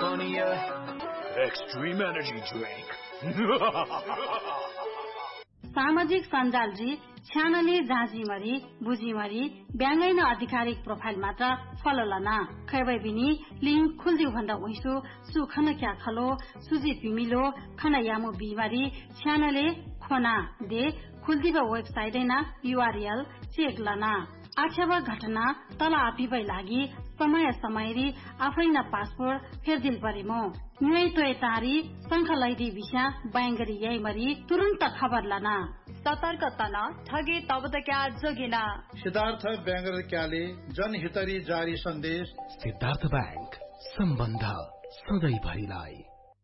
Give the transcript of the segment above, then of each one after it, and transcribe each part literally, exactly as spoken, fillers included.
funnier. Extreme energy drink. सामाजिक सञ्जालजी छ्यानली जाँजीमरी बुझीमरी ब्याङ्गैन आधिकारिक profile मात्र फलोलन खैबै बिनी लिंक खुल्दिउ भन्दा उइसु सुखन क्या खलो सुजी पिमिलो खन यामु बिमारी छ्यानले खोना दे खुल्दिब वेबसाइट ना यूआरएल चेक लना आक्षेप घटना तल आपिबै लागि समय समयरी आफै न पासपोर्ट फेरदिल परेमो न्युई तोय तारी संखलैदी विषा बैंगरी यही मरी तुरन्त खबर लना सतर्क तना ठगे तब क्या जोगिना सिद्धार्थ बैंगर क्याले जनहितरी जारी सन्देश सिद्धार्थ बैंक सम्बन्ध सधैँ भरिलाई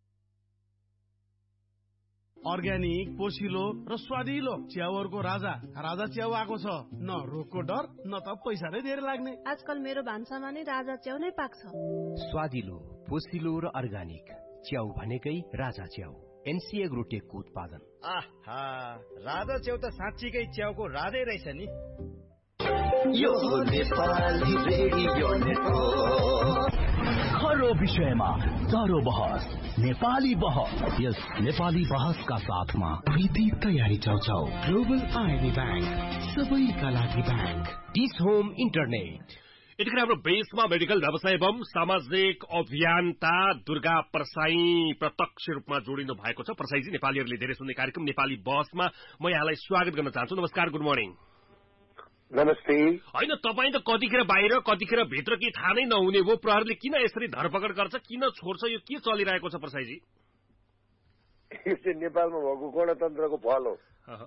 अर्ग्यानिक पोसिलो र स्वादिलो च्याउहरूको राजा राजा च्याउ आएको छ न रोगको डर न त पैसा नै धेरै लाग्ने आजकल मेरो भान्सामा नै राजा च्याउ नै पाक्छ स्वादिलो पोसिलो र अर्ग्यानिक च्याउ भनेकै राजा च्याउ एनसीए ग्रुटेकको उत्पादन आहा राजा च्याउ त साँच्चीकै च्याउको राजै रहेछ नि यो नेपाली रेडियो नेटवर्क हरो विषयमा दरो बहस नेपाली बहस यस नेपाली बहसका साथमा प्रीति तयारी चाउचाउ ग्लोबल आईबी बैंक सबैका लागि बैंक डिस होम इन्टरनेट यतिखेर हाम्रो बेसमा मेडिकल व्यवसाय एवं सामाजिक अभियन्ता दुर्गा परसाई प्रत्यक्ष रूपमा जोडिनु भएको छ। परसाईजी नेपालीहरूले धेरै सुन्ने कार्यक्रम नेपाली बहसमा म यहाँलाई स्वागत गर्न चाहन्छु। नमस्कार, गुड मर्निङ। नमस्ते। होइन, तपाईँ त कतिखेर बाहिर कतिखेर भित्र के थाहा नै नहुने भो। प्रहरीले किन यसरी धरपकड गर्छ, किन छोड्छ, यो के चलिरहेको छ परसाईजी? यो नेपालमा भएको गणतन्त्रको फल हो।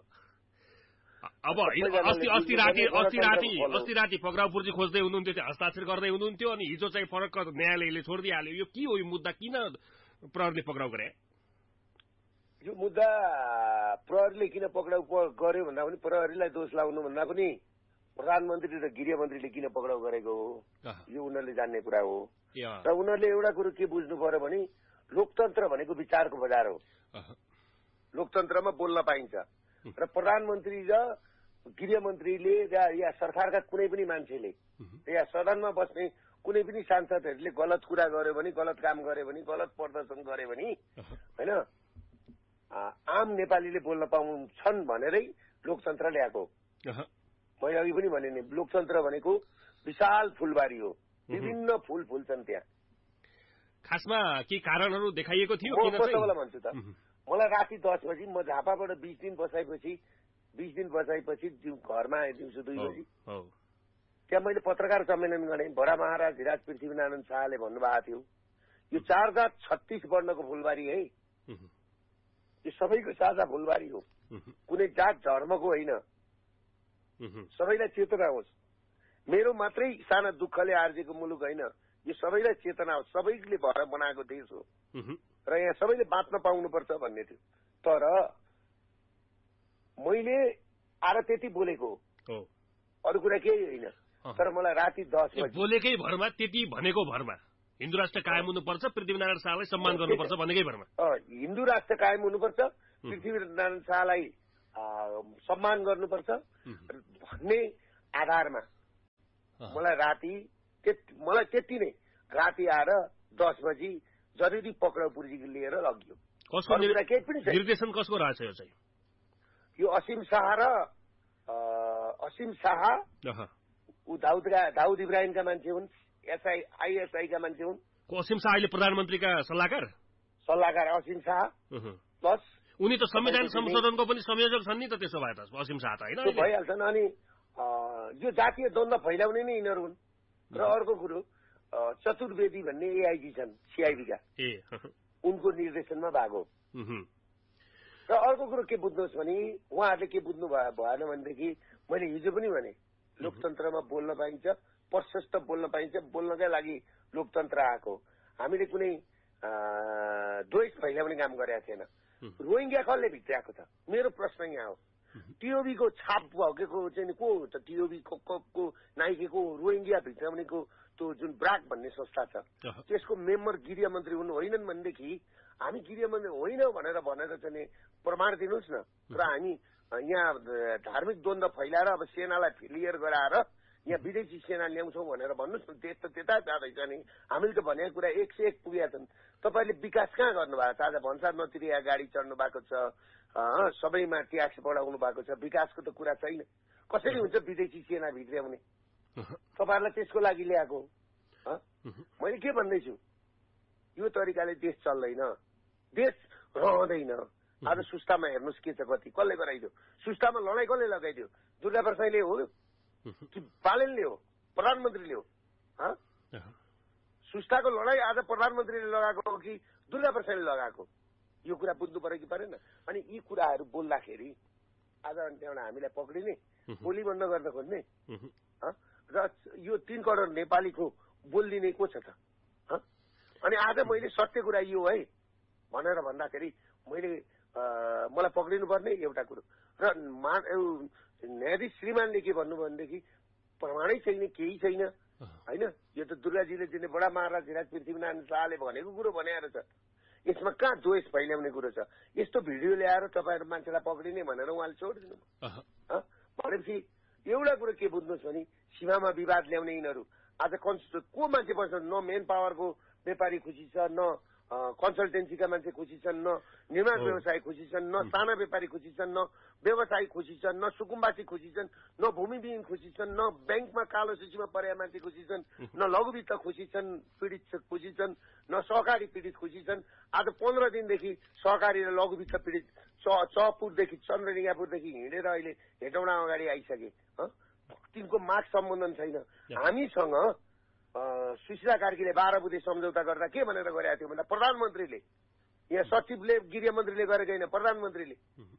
अब अस्ति अस्ति राति अस्ति राति अस्ति राति पक्राउपुर्जी खोज्दै हुनुहुन्थ्यो, हस्ताक्षर गर्दै हुनुहुन्थ्यो, अनि हिजो चाहिँ फरक न्यायालयले छोडिदिइहाल्यो। यो के हो यो मुद्दा, किन प्रहरीले पक्राउ गरे? यो मुद्दा प्रहरीले किन पक्राउ गर्यो भन्दा पनि प्रहरीलाई दोष लाउनु भन्दा पनि प्रधानमन्त्री र गृहमन्त्रीले किन पक्राउ गरेको हो यो उनीहरूले जान्ने कुरा हो। र उनीहरूले एउटा कुरो के बुझ्नु पर्यो भने लोकतन्त्र भनेको विचारको बजार हो। लोकतन्त्रमा बोल्न पाइन्छ र प्रधानमन्त्री र गृहमन्त्रीले या सरकारका कुनै पनि मान्छेले या सदनमा बस्ने कुनै पनि सांसदहरूले गलत कुरा गर्यो भने, गलत काम गर्यो भने, गलत प्रदर्शन गर्यो भने होइन आम नेपालीले बोल्न पाउँछन् भनेरै लोकतन्त्र ल्याएको। मैले अघि पनि भने नि लोकतन्त्र भनेको विशाल फूलबारी हो, विभिन्न फूल फुल्छन् त्यहाँ। खासमा के कारणहरू देखाइएको थियो? कसैलाई भन्छु त, मलाई राति दस बजी म झापाबाट बीस दिन बसाएपछि बीस दिन बसाएपछि घरमा आएँ दिउँसो दुई बजी। त्यहाँ मैले पत्रकार सम्मेलन गरेँ। बडा महाराज धिराज पृथ्वीनारायण शाहले भन्नुभएको थियो यो चार जात छत्तीस वर्णको फूलबारी है, यो सबैको साझा फूलबारी हो, कुनै जात धर्मको होइन, सबैलाई चेतना होस्। मेरो मात्रै साना दुःखले आर्जेको मुलुक होइन, यो सबैलाई चेतना होस्, सबैले भएर बनाएको देश हो र यहाँ सबैले बाँच्न पाउनुपर्छ भन्ने थियो। तर मैले आएर त्यति बोलेको हो, अरू कुरा केही होइन। तर मलाई राति दस बजी बोलेकै भरमा, त्यति भनेको भरमा हिन्दू राष्ट्र कायम हुनुपर्छ, पृथ्वीनारायण शाहलाई सम्मान गर्नुपर्छ भनेकै भरमा हिन्दू राष्ट्र कायम हुनुपर्छ, पृथ्वीनारायण शाहलाई सम्मान गर्नुपर्छ भन्ने आधारमा मलाई राति मलाई त्यति नै राति आएर दस बजी जरुरी पक्राउ पुर्जी लिएर लगियो। कसको निर्देशन कसको रहेछ यो चाहिँ? यो असीम शाह र असीम शाह ऊ दाउद दाउद इब्राहिमका मान्छे हुन्, एसआई आइएसआई का मान्छे हुन्। असीम शाह अहिले प्रधानमन्त्रीका सल्लाहकार सल्लाहकार असीम शाह प्लस उनी त संविधान संशोधनको पनि संयोजक छन् नि त। त्यसो भए त असीम शाह त होइन भइहाल्छन्। अनि यो जातीय द्वन्द्व फैलाउने नै यिनीहरू हुन्। र अर्को कुरो चतुर्वेदी भन्ने एआइजी छन् सिआइबीका, उनको निर्देशनमा भएको। र अर्को कुरो के बुझ्नुहोस् भने उहाँहरूले के बुझ्नु भएन भनेदेखि मैले हिजो पनि भने लोकतन्त्रमा बोल्न पाइन्छ, प्रशस्त बोल्न पाइन्छ, बोल्नकै लागि लोकतन्त्र आएको। हामीले कुनै द्वेष फैलाउने काम गरेका थिएन। रोहिङ्ग्या कसले भित्राएको छ? मेरो प्रश्न यहाँ हो। टिओबीको छाप भकेको चाहिँ को हो त? टिओबी को नाइकेको रोहिङ्ग्या भित्राउनेको त्यो जुन ब्राक भन्ने संस्था छ त्यसको मेम्बर गृहमन्त्री हुनु होइनन् भनेदेखि हामी गृहमन्त्री होइन भनेर भनेर चाहिँ प्रमाण दिनुहोस् न। र हामी यहाँ धार्मिक द्वन्द्व फैलाएर अब सेनालाई क्लियर गराएर यहाँ विदेशी सेना ल्याउँछौँ भनेर भन्नुहोस् न। देश त त्यता जाँदैछ नि। हामीले त भनेको कुरा एक सय एक पुगेका छन्। तपाईँले विकास कहाँ गर्नुभएको छ? आज भन्सार नतिरिया गाडी चढ्नु भएको छ, सबैमा ट्याक्स बढाउनु भएको छ, विकासको त कुरा छैन। कसरी हुन्छ विदेशी सेना भित्र्याउने? तपाईँहरूलाई त्यसको लागि ल्याएको। मैले के भन्दैछु, यो तरिकाले देश चल्दैन, देश रहँदैन। आज सुस्तामा हेर्नुहोस् के छ, कति कसले गराइदियो? सुस्तामा लडाइँ कसले लगाइदियो? दुर्गा प्रसाईले हो कि बालेनले हो, प्रधानमन्त्रीले हो? सुस्ताको लडाइँ आज प्रधानमन्त्रीले लगाएको हो कि दुर्गा प्रसाईले लगाएको? यो कुरा बुझ्नु पर्यो कि परेन? अनि यी कुराहरू बोल्दाखेरि आज त्यहाँबाट हामीलाई पक्रिने, बोली बन्द गर्न खोज्ने, र यो तीन करोड नेपालीको बोलिदिने को छ त? अनि आज मैले सत्य कुरा यो है भनेर भन्दाखेरि मैले मलाई पक्रिनु पर्ने एउटा कुरो। र न्यायाधीश श्रीमानले के भन्नु भनेदेखि प्रमाणै छैन, केही छैन होइन। यो त दुर्गाजीले दिने बडा महाराज धिराज पृथ्वीनारायण शाहले भनेको कुरो भनेर छ। यसमा कहाँ द्वेष फैल्याउने कुरो छ? यस्तो भिडियो ल्याएर तपाईँहरू मान्छेलाई पक्रिने भनेर उहाँले छोडिदिनु भनेपछि एउटा कुरो के बुझ्नुहोस् भने सीमामा विवाद ल्याउने यिनीहरू आज कन्स्टिट्युट को मान्छे पर्छ? न मेन पावरको व्यापारी खुसी छ, न कन्सल्टेन्सीका मान्छे खुसी छन्, न निर्माण व्यवसायी खुसी छन्, न साना व्यापारी खुसी छन्, न व्यवसायी खुसी छन्, न सुकुम्बासी खुसी छन्, न भूमिविहीन खुसी छन्, न ब्याङ्कमा कालो सूचीमा परेका मान्छे खुसी छन्, न लघुवित्त खुसी छन्, पीडित खुसी छन्, न सहकारी पीडित खुसी छन्। आज पन्ध्र दिनदेखि सहकारी र लघुवित्त पीडित च चपुरदेखि चन्द्रनिगापुरदेखि हिँडेर अहिले हेटौँडा अगाडि आइसके। तिनको माग सम्बन्धन छैन। हामीसँग सुशीला कार्कीले बाह्र बुधे सम्झौता गर्दा के भनेर गरेका थियो भन्दा प्रधानमन्त्रीले, यहाँ सचिवले गृहमन्त्रीले गरेको होइन, प्रधानमन्त्रीले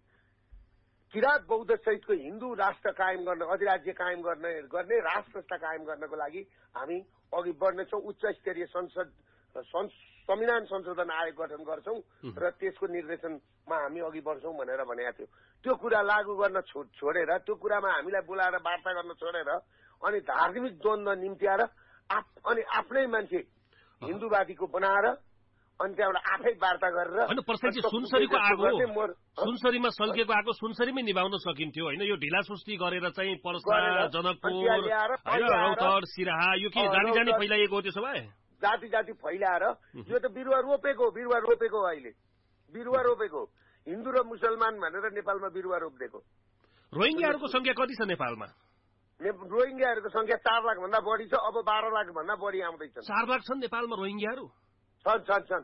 किराँत बौद्ध सहितको हिन्दू राष्ट्र कायम गर्न, अधिराज्य कायम गर्न गर्ने राष्ट्रता कायम गर्नको लागि हामी अघि बढ्नेछौँ। उच्च स्तरीय संसद संविधान संशोधन आयोग गठन गर्छौं र त्यसको निर्देशनमा हामी अघि बढ्छौं भनेर भनेको थियो। त्यो कुरा लागू गर्न छोडेर, त्यो कुरामा हामीलाई बोलाएर वार्ता गर्न छोडेर अनि धार्मिक द्वन्द्व निम्त्याएर अनि आफ्नै मान्छे हिन्दूवादीको बनाएर अनि त्यहाँबाट आफै वार्ता गरेर सुनसरीको आगो सुनसरीमा सल्केको आगो सुनसरीमै निभाउन सकिन्थ्यो होइन। यो ढिला सुस्ती गरेर चाहिँ पर्सा, जनकपुर, रौतहट, सिराहा यो के जानी जानी फैलाइएको हो? त्यसो भए जाति जाति फैलाएर यो त बिरुवा रोपेको बिरुवा रोपेको अहिले बिरुवा रोपेको हिन्दू र मुसलमान भनेर नेपालमा बिरुवा रोपिदिएको। रोहिङ्ग्याहरूको संख्या कति छ नेपालमा? रोहिङ्ग्याहरूको संख्या चार लाख भन्दा बढी छ। अब बाह्र लाख भन्दा बढी आउँदैछन्। चार लाख छन् नेपालमा रोहिङ्ग्याहरू? छन् छन् छन्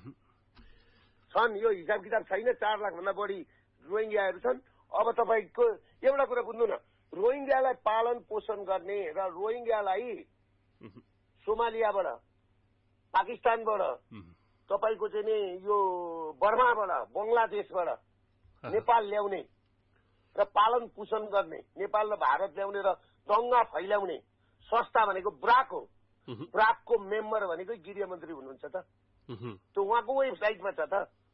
छन् यो हिसाब किताब छैन। चार लाख भन्दा बढी रोहिङ्ग्याहरू छन्। अब तपाईँको एउटा कुरा बुझ्नु न, रोहिङ्ग्यालाई पालन पोषण गर्ने र रोहिङ्ग्यालाई सोमालियाबाट, पाकिस्तानबाट, तपाईँको चाहिँ नि यो बर्माबाट, बङ्गलादेशबाट नेपाल ल्याउने र पालन पोषण गर्ने, नेपाल र भारत ल्याउने र दंगा फैलाउने संस्था भनेको ब्राक हो। ब्राकको मेम्बर भनेको गृहमन्त्री हुनुहुन्छ त, त्यो उहाँको वेबसाइटमा छ त।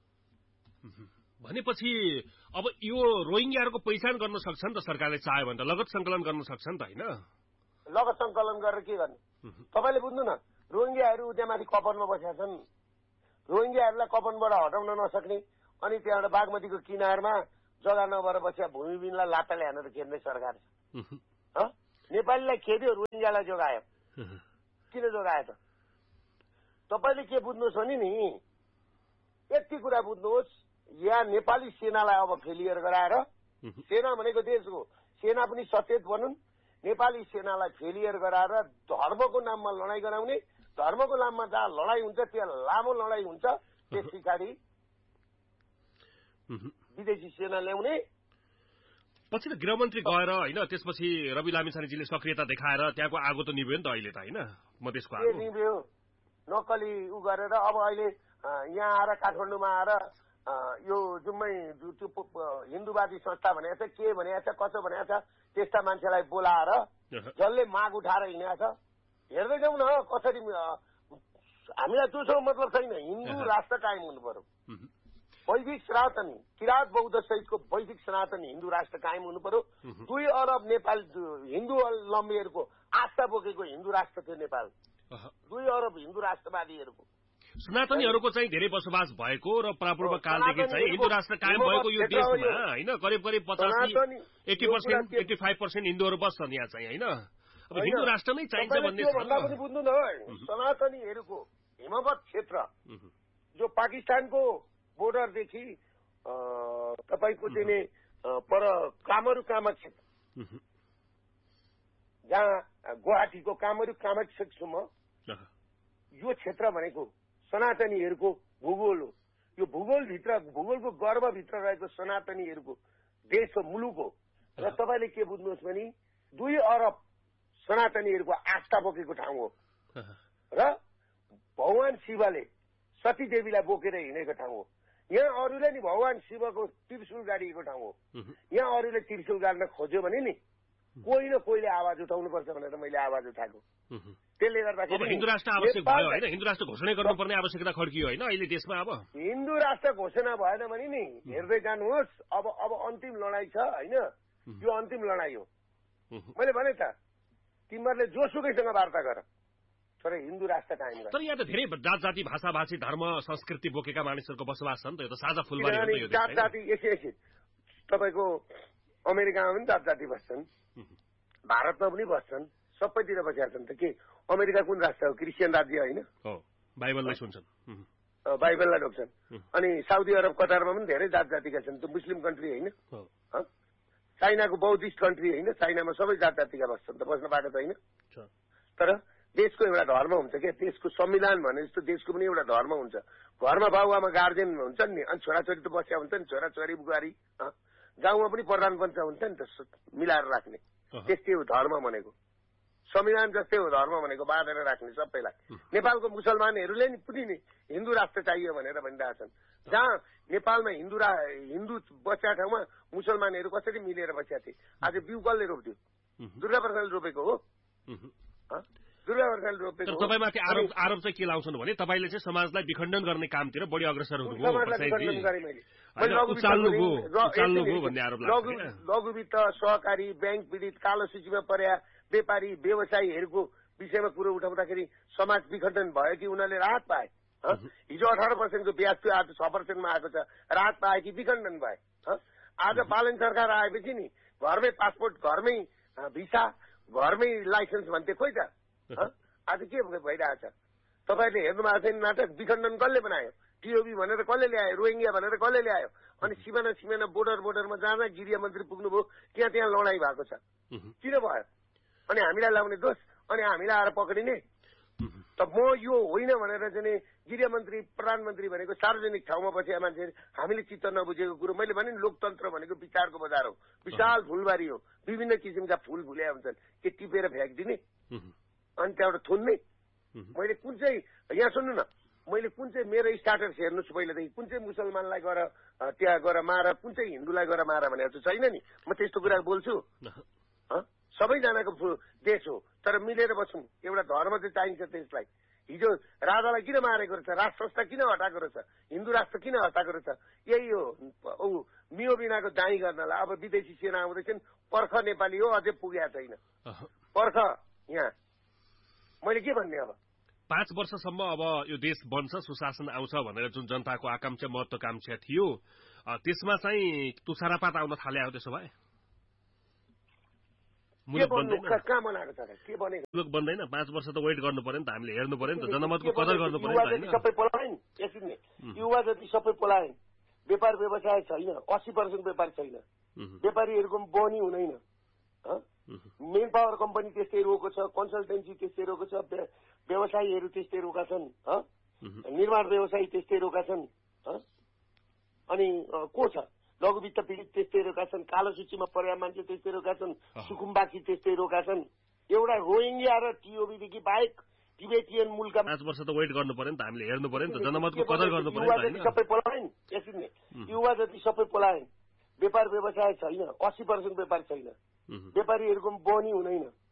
भनेपछि अब यो रोहिङ्ग्याहरूको पहिचान गर्न सक्छ नि त सरकारले चाह्यो भने त, लगत संकलन गर्न सक्छ नि त होइन? लगत संकलन गरेर के गर्ने तपाईँले बुझ्नु न। रोहिङ्ग्याहरू त्यहाँमाथि कपनमा बसेका छन्। रोहिङ्ग्याहरूलाई कपनबाट हटाउन नसक्ने अनि त्यहाँबाट बागमतीको किनारमा जग्गा नभएर बसेका भूमिविहीनलाई लात्ताले हानेर खेद्ने सरकार छ। नेपालीलाई खेद्यो, रोहिङ्ग्यालाई जोगायो। किन जोगायो त? तपाईँले के बुझ्नुहोस् भने नि, यति कुरा बुझ्नुहोस्, यहाँ नेपाली सेनालाई अब फेलियर गराएर, सेना भनेको देश हो, सेना पनि सचेत बनुन्। नेपाली सेनालाई फेलियर गराएर धर्मको नाममा लडाईँ गराउने, धर्मको नाममा जहाँ लडाईँ हुन्छ त्यहाँ लामो लडाईँ हुन्छ, त्यस पछाडि विदेशी सेना ल्याउने। पछि त गृहमन्त्री गएर होइन, त्यसपछि रवि लामिछानेजीले सक्रियता देखाएर त्यहाँको आगो त निभ्यो नि त अहिले त होइन, मधेसको आगो निभ्यो। नक्कली उ गरेर अब अहिले यहाँ आएर काठमाडौँमा आएर यो जुम्मै हिन्दूवादी संस्था भनेको छ, के भनेको छ, कसो भनेको छ, त्यस्ता मान्छेलाई बोलाएर जसले माग उठाएर हिँडेको छ। हेर्दै जाउँ न कसरी। हामीलाई त्योसँग मतलब छैन। हिन्दू राष्ट्र कायम हुनु पर्यो। वैदिक सनातन किराँत बौद्ध सहितको वैदिक सनातन हिन्दू राष्ट्र कायम हुनु पर्यो। दुई अरब नेपाल हिन्दू लम्बीहरूको आस्था बोकेको हिन्दू राष्ट्र थियो नेपाल। दुई अरब हिन्दू राष्ट्रवादीहरूको, सनातनीहरूको चाहिँ धेरै बसोबास भएको र प्रापूर्व कालदेखि चाहिँ हिन्दू राष्ट्र कायम भएको यो देशमा होइन, करिब करिब पचासी eighty percent eighty five percent हिन्दूहरू बस्छन् यहाँ चाहिँ होइन। अब हिन्दू राष्ट्र नै चाहिन्छ भन्ने भन्दा पनि बुझ्नु न, सनातनीहरूको हिमवत क्षेत्र जो पाकिस्तानको बोर्डरदेखि तपाईँको चाहिँ नि पर कामरू कामाक्षेत्र जहाँ गुवाहाटीको कामरू कामाक्षेत्रसम्म यो क्षेत्र भनेको सनातनीहरूको भूगोल हो। यो भूगोलभित्र भूगोलको गर्भभित्र रहेको सनातनीहरूको देश हो, मुलुक हो। र तपाईँले के बुझ्नुहोस् भने दुई अरब सनातनीहरूको आस्था बोकेको ठाउँ हो र भगवान शिवले सती देवीलाई बोकेर हिँडेको ठाउँ हो। यहाँ अरूले नि भगवान शिवको त्रिशूल गाडिएको ठाउँ हो। यहाँ अरूले त्रिशूल गाड्न खोज्यो भने नि कोही न कोहीले आवाज उठाउनुपर्छ भनेर मैले आवाज उठाएको। त्यसले गर्दाखेरि हिन्दू राष्ट्र आवश्यक भयो होइन, हिन्दू राष्ट्र घोषणा गर्नुपर्ने आवश्यकता खड्कियो होइन अहिले देशमा। अब हिन्दू राष्ट्र घोषणा भएन भने नि हेर्दै जानुहोस्, अब अब अन्तिम लडाई छ होइन, यो अन्तिम लडाई हो। मैले भने त तिमीहरूले जोसुकैसँग वार्ता गर तर हिन्दू राष्ट्र कायम गर। तर यहाँ त धेरै जात जाति भाषा भाषी धर्म संस्कृति बोकेका मानिसहरूको बसोबास छ नि त, यो त साझा फुलबारी हो यो जात जाति। एकछिन एकछिन तपाईँको अमेरिकामा पनि जात जाति बस्छन्, भारतमा पनि बस्छन्, सबैतिर बसेका छन्। त के अमेरिका कुन राष्ट्र हो? क्रिस्चियन राज्य होइन? हो, बाइबललाई सुन्छन्, बाइबललाई ढोक्छन्। अनि साउदी अरब कतारमा पनि धेरै जात जातिका छन्, त्यो मुस्लिम कन्ट्री होइन? चाइनाको बौद्धिस्ट कन्ट्री होइन? चाइनामा सबै जात जातिका बस्छन्, त बस्न पाएको छैन। तर देशको एउटा धर्म हुन्छ क्या, देशको संविधान भने जस्तो देशको पनि एउटा धर्म हुन्छ। घरमा बाबुआमा गार्जेन हुन्छन् नि, अनि छोराछोरी त बस्या हुन्छ नि, छोराछोरी बुहारी। गाउँमा पनि प्रधान पञ्च हुन्छ नि त मिलाएर राख्ने, त्यस्तै हो धर्म भनेको। संविधान जस्तै हो धर्म भनेको, बाँधेर राख्ने सबैलाई। नेपालको मुसलमानहरूले नि पनि नि हिन्दू राष्ट्र चाहियो भनेर भनिरहेछन्। जहाँ नेपालमा हिन्दू रा हिन्दू बस्या ठाउँमा मुसलमानहरू कसरी मिलेर बस्या थिए। आज बिउ कसले रोप्थ्यो? दुर्गा प्रसादले रोपेको हो। दुर्गा प्रसादले रोपेको। तपाईँमाथि आरोप आरोप चाहिँ के लाउँछन् भने तपाईँले चाहिँ समाजलाई विखण्डन गर्ने कामतिर बढी अग्रसर हुनुभयो, लघु वित्त सहकारी ब्याङ्क पीडित कालो सूचीमा पर्या व्यापारी व्यवसायीहरूको विषयमा कुरो उठाउँदाखेरि समाज विखण्डन भयो कि उनीहरूले राहत पाए? हिजो अठार पर्सेन्टको ब्याज थियो, आज छ पर्सेन्टमा आएको छ। राहत पाए कि विखण्डन भए? आज बालन सरकार आएपछि नि घरमै पासपोर्ट, घरमै भिसा, घरमै लाइसेन्स भन्थे, खोइ त आज के भइरहेछ? तपाईँहरूले हेर्नु भएको छैन नाटक? विखण्डन कसले बनायो? टिओबी भनेर कसले ल्यायो? रोहिङ्ग्या भनेर कसले ल्यायो? अनि सिमाना सिमाना बोर्डर बोर्डरमा जहाँ जहाँ गृह मन्त्री पुग्नुभयो त्यहाँ त्यहाँ लडाई भएको छ। किन भयो? अनि हामीलाई लाउने दोष, अनि हामीलाई आएर पक्रिने। त म यो होइन भनेर चाहिँ गृहमन्त्री प्रधानमन्त्री भनेको सार्वजनिक ठाउँमा बसेका मान्छे हामीले चित्त नबुझेको कुरो। मैले भने नि लोकतन्त्र भनेको विचारको बजार हो, विशाल फुलबारी हो, विभिन्न किसिमका फुल फुल्या हुन्छन्, के टिपेर फ्याँकिदिने अनि त्यहाँबाट थुन्ने। मैले कुन चाहिँ यहाँ सुन्नु न, मैले कुन चाहिँ मेरो स्टार्टर्स हेर्नुहोस् पहिलादेखि, कुन चाहिँ मुसलमानलाई गएर त्यहाँ गएर मार, कुन चाहिँ हिन्दूलाई गएर मार भनेको छैन नि। म त्यस्तो कुरा बोल्छु। सबैजनाको देश हो, तर मिलेर बसौँ। एउटा धर्म चाहिँ चाहिन्छ देशलाई। हिजो राजालाई किन मारेको रहेछ? राज संस्था किन हटाएको रहेछ? हिन्दू राष्ट्र किन हटाएको रहेछ? यही हो ऊ मियो बिनाको दाई गर्नलाई। अब विदेशी सेना आउँदैछन्, पर्ख नेपाली हो, अझै पुगेको छैन। पर्ख यहाँ मैले के भन्ने? अब पाँच वर्षसम्म अब यो देश बन्छ, सुशासन आउँछ भनेर जुन जनताको आकांक्षा महत्वाकांक्षा थियो, त्यसमा चाहिँ तुषारापात आउन थाले हो। त्यसो भए मुलुक बन्दैन? पाँच वर्ष त वेट गर्नु पर्यो नि त, हामीले हेर्नु पर्यो नि त, जनमतको कदर गर्नु पर्यो नि त। सबै पलायन, एकछिन युवा जति सबै पलायन, व्यापार व्यवसाय छैन, अस्सी पर्सेन्ट व्यापार छैन, व्यापारीहरूको बनी हुँदैन। मेन पावर कम्पनी त्यस्तै रोएको छ, कन्सल्टेन्सी त्यस्तै रोएको छ, व्यवसायीहरू त्यस्तै रोका छन्, निर्माण व्यवसायी त्यस्तै रोका छन्। अनि को छ? लघु वित्त पीडित त्यस्तै रोका छन्, कालो सूचीमा परेका मान्छे त्यस्तै रोका छन्, सुकुम्बासी त्यस्तै रोका छन्। एउटा रोहिङ्ग्या र टिओबीदेखि बाहेक टिबेटियन मुलका पाँच वर्ष त वेट गर्नु पर्यो नि त, हामीले हेर्नु पर्यो नि त, जनमतको कदर गर्नु पर्यो नि त। सबै पलायन, एकछिन युवा जति सबै पलायन, व्यापार व्यवसाय छैन, अस्सी पर्सेन्ट व्यापार छैन, व्यापारीहरूको बनी हुँदैन।